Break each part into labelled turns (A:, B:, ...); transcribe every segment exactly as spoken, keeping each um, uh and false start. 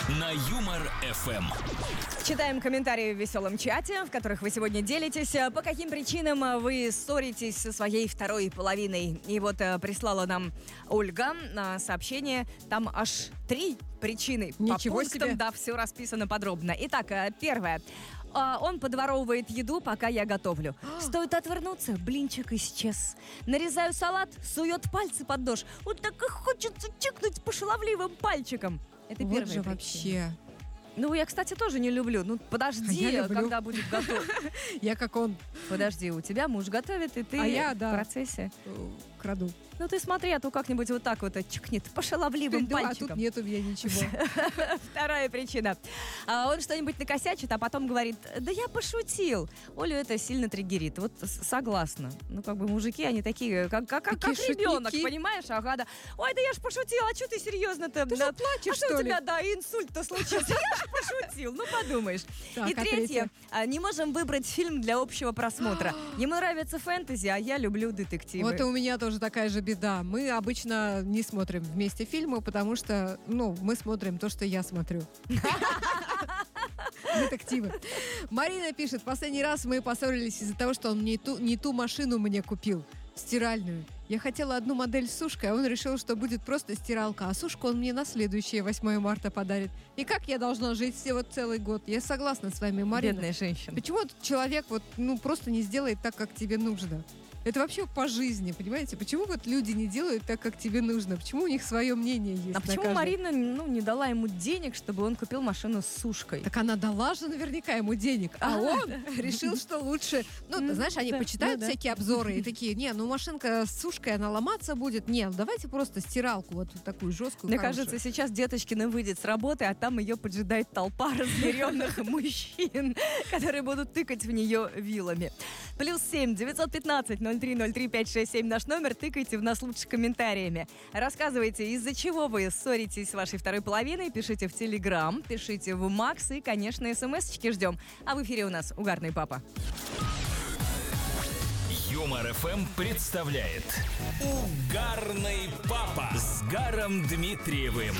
A: на Юмор эф эм.
B: Читаем комментарии в веселом чате, в которых вы сегодня делитесь, по каким причинам вы ссоритесь со своей второй половиной. И вот прислала нам Ольга сообщение, там аж три причины.
C: Ничего
B: по пунктам,
C: себе.
B: да, все расписано подробно. Итак, первое. Он подворовывает еду, пока я готовлю. Стоит отвернуться, блинчик исчез. Нарезаю салат, сует пальцы под нож. Вот так и хочется чикнуть по шаловливым пальчикам. Это
C: Вот
B: первая
C: же
B: причина.
C: вообще.
B: Ну, я, кстати, тоже не люблю. Ну, подожди,
C: А я люблю.
B: когда будет готов.
C: Я как он
B: Подожди, у тебя муж готовит, и ты
C: А я,
B: в
C: да.
B: процессе.
C: э, краду.
B: Ну, ты смотри, а то как-нибудь вот так вот чикнет по шаловливым
C: Да, а
B: пальчикам.
C: тут нет у меня ничего.
B: Вторая причина. А он что-нибудь накосячит, а потом говорит: да я пошутил. Олю это сильно триггерит. Вот с- согласна. Ну, как бы мужики, они такие, как, как, как,
C: Такие
B: как ребенок,
C: шутники.
B: понимаешь? Ага, да. Ой, да я ж пошутил, а что ты серьезно-то?
C: Ты
B: Да,
C: что, плачешь,
B: а что
C: что
B: у
C: ли?
B: тебя, да, инсульт-то случился? Я ж пошутил, ну подумаешь.
C: Так,
B: И
C: а
B: третье.
C: третье?
B: а, Не можем выбрать фильм для общего просмотра. Ему нравится фэнтези, а я люблю детективы.
C: Вот и у меня тоже такая же беда. Мы обычно не смотрим вместе фильмы, потому что, ну, мы смотрим то, что я смотрю. Детективы. Марина пишет: последний раз мы поссорились из-за того, что он не ту, не ту машину мне купил. Стиральную. Я хотела одну модель с сушкой, а он решил, что будет просто стиралка, а сушку он мне на следующее восьмое марта подарит. И как я должна жить все вот целый год? Я согласна с вами, Марина.
B: Бедная женщина.
C: Почему вот человек вот, ну, просто не сделает так, как тебе нужно? Это вообще по жизни, понимаете? Почему вот люди не делают так, как тебе нужно? Почему у них свое мнение есть?
B: А
C: на
B: почему
C: каждое?
B: Марина ну, не дала ему денег, чтобы он купил машину с сушкой?
C: Так она дала же наверняка ему денег, а,
B: А,
C: он решил, что лучше... Ну, ты знаешь, они
B: да,
C: почитают
B: да, да.
C: всякие обзоры и такие: не, ну машинка с сушкой, она ломаться будет. Не, давайте просто стиралку вот такую жесткую,
B: Мне
C: хорошую.
B: кажется, сейчас Деточкина выйдет с работы, а там ее поджидает толпа разъяренных мужчин, которые будут тыкать в нее вилами. Плюс семь девятьсот пятнадцать ноль три ноль три пять шесть семь наш номер. Тыкайте в нас лучше комментариями. Рассказывайте, из-за чего вы ссоритесь с вашей второй половиной. Пишите в Телеграм, пишите в Макс и, конечно, смс-очки ждем. А в эфире у нас угарный папа.
A: Юмор эф эм представляет Угарный папа с Гаром Дмитриевым.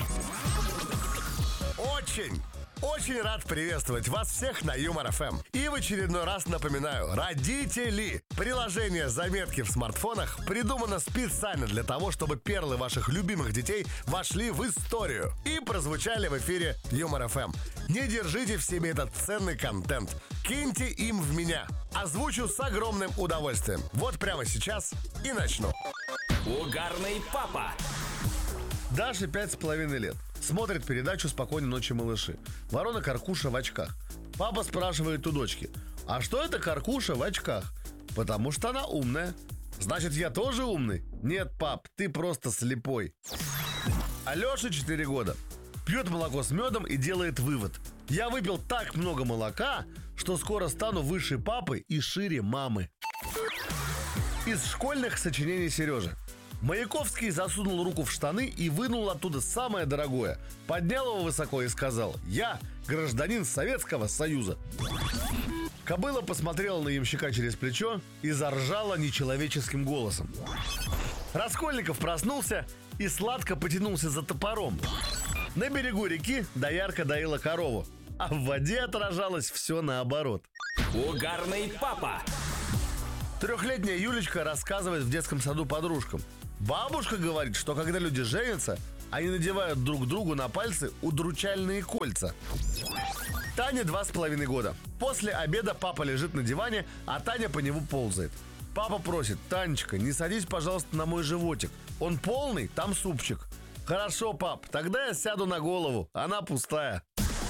D: Очень, очень рад приветствовать вас всех на Юмор эф эм. И в очередной раз напоминаю: родители, приложение «Заметки» в смартфонах придумано специально для того, чтобы перлы ваших любимых детей вошли в историю и прозвучали в эфире Юмор эф эм. Не держите в себе этот ценный контент. Киньте им в меня. Озвучу с огромным удовольствием. Вот прямо сейчас и начну.
A: Угарный папа.
D: Даше пять с половиной лет. Смотрит передачу «Спокойной ночи, малыши». Ворона Каркуша в очках. Папа спрашивает у дочки: а что это Каркуша в очках? Потому что она умная. Значит, я тоже умный? Нет, пап, ты просто слепой. Алёше четыре года. Пьет молоко с медом и делает вывод: я выпил так много молока, что скоро стану выше папы и шире мамы. Из школьных сочинений Сережи. Маяковский засунул руку в штаны и вынул оттуда самое дорогое. Поднял его высоко и сказал: я гражданин Советского Союза. Кобыла посмотрела на ямщика через плечо и заржала нечеловеческим голосом. Раскольников проснулся и сладко потянулся за топором. На берегу реки доярка доила корову, а в воде отражалось все наоборот.
A: Угарный папа.
D: Трехлетняя Юлечка рассказывает в детском саду подружкам: бабушка говорит, что когда люди женятся, они надевают друг другу на пальцы удручальные кольца. Тане два с половиной года. После обеда папа лежит на диване, а Таня по нему ползает. Папа просит: Танечка, не садись, пожалуйста, на мой животик. Он полный, там супчик. Хорошо, пап, тогда я сяду на голову, она пустая.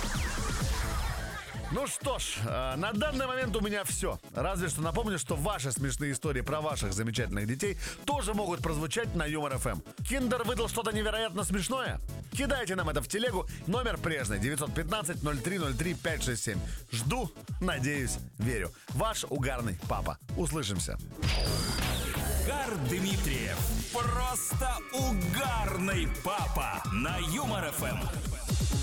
D: Ну что ж, э, на данный момент у меня все. Разве что напомню, что ваши смешные истории про ваших замечательных детей тоже могут прозвучать на Юмор эф эм. Киндер выдал что-то невероятно смешное? Кидайте нам это в телегу. Номер прежний: девятьсот пятнадцать ноль три ноль три пять шесть семь. Жду, надеюсь, верю. Ваш угарный папа. Услышимся.
A: Гар Дмитриев. Просто угарный папа на Юмор эф эм.